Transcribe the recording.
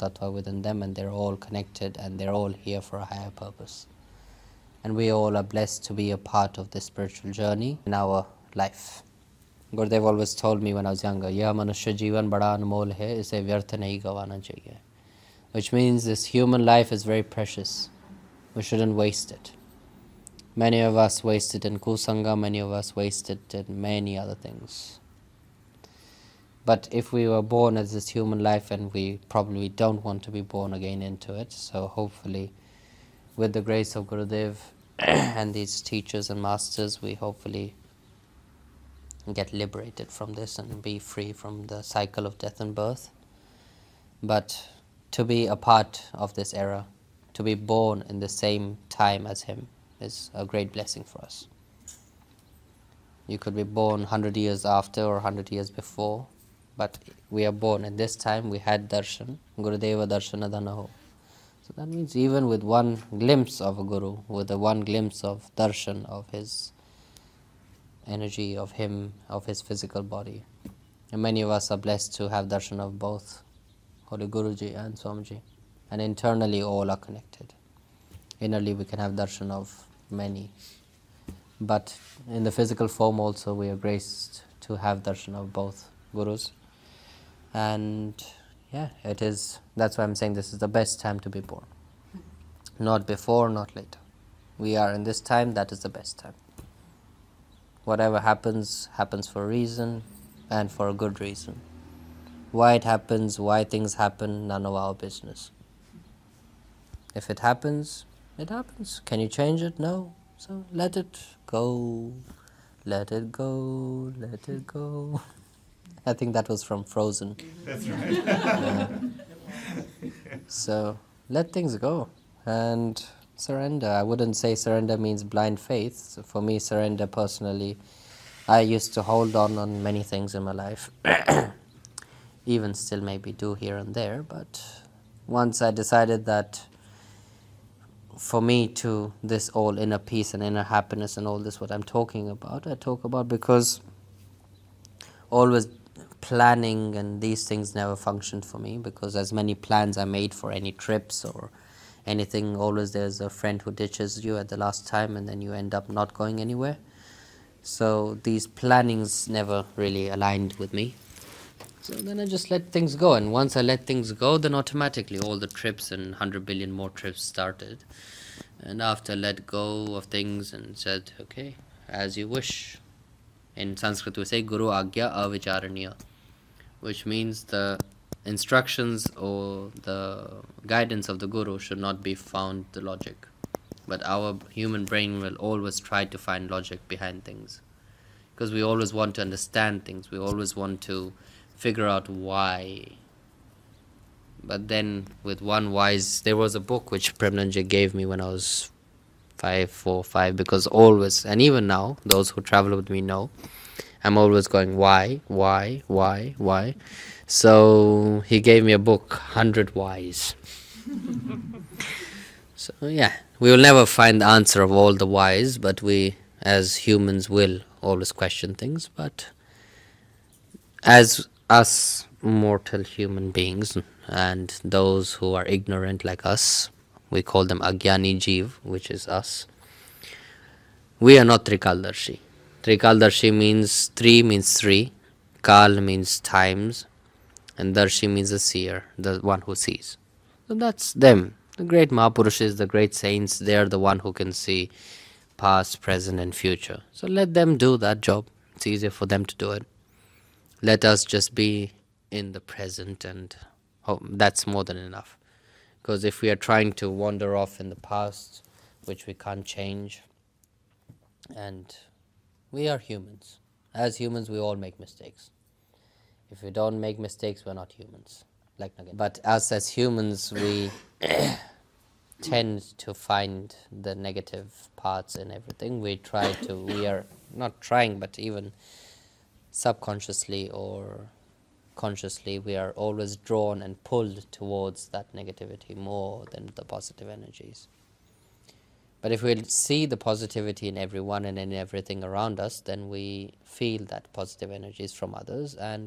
Tattva within them, and they're all connected, and they're all here for a higher purpose. And we all are blessed to be a part of this spiritual journey in our life. Gurudev always told me when I was younger, "Yah manushya jeevan bada anmol hai, ise vyarth nahi gavana chahiye." Which means this human life is very precious. We shouldn't waste it. Many of us waste it in kusanga, many of us waste it in many other things. But if we were born as this human life, and we probably don't want to be born again into it, so hopefully with the grace of Gurudev and these teachers and masters, we hopefully get liberated from this and be free from the cycle of death and birth. But to be a part of this era, to be born in the same time as him, is a great blessing for us. You could be born 100 years after or 100 years before, but we are born, and this time we had darshan, Gurudeva darshana dhanaho. So that means even with one glimpse of a Guru, with the one glimpse of darshan of his energy, of him, of his physical body. And many of us are blessed to have darshan of both Holy Guruji and Swamiji. And internally all are connected. Innerly we can have darshan of many. But in the physical form also we are graced to have darshan of both Gurus. And yeah, that's why I'm saying this is the best time to be born. Not before, not later. We are in this time, that is the best time. Whatever happens, happens for a reason and for a good reason. Why it happens, why things happen, none of our business. If it happens, it happens. Can you change it? No. So let it go. Let it go. Let it go. I think that was from Frozen. That's right. Yeah. So let things go and surrender. I wouldn't say surrender means blind faith. So for me, surrender personally, I used to hold on many things in my life. Even still maybe do here and there, but once I decided that for me to this all inner peace and inner happiness and all this what I'm talking about, I talk about because always planning and these things never functioned for me, because as many plans I made for any trips or anything, always there's a friend who ditches you at the last time and then you end up not going anywhere. So these plannings never really aligned with me. So then I just let things go, and once I let things go, then automatically all the trips and 100 billion more trips started. And after I let go of things and said, okay, as you wish. In Sanskrit we say Guru Agya Avicharaniya, which means the instructions or the guidance of the Guru should not be found the logic. But our human brain will always try to find logic behind things. Because we always want to understand things, we always want to figure out why. But then with one wise, there was a book which Premnanji gave me when I was 4 or 5, because always, and even now, those who travel with me know, I'm always going, why? So he gave me a book, 100 Whys. So yeah, we will never find the answer of all the whys, but we as humans will always question things. But as us mortal human beings and those who are ignorant like us, we call them Agyani Jeev, which is us. We are not Trikaldarshi. Trikaldarshi means 3 means 3, Kal means times, and Darshi means a seer, the one who sees. So that's them. The great Mahapurushes, the great saints, they are the one who can see past, present and future. So let them do that job. It's easier for them to do it. Let us just be in the present, and that's more than enough. Because if we are trying to wander off in the past, which we can't change, and we are humans. As humans, we all make mistakes. If we don't make mistakes, we're not humans. But us as humans, we tend to find the negative parts in everything. We are not trying, but even subconsciously or consciously, we are always drawn and pulled towards that negativity more than the positive energies. But if we see the positivity in everyone and in everything around us, then we feel that positive energies from others, and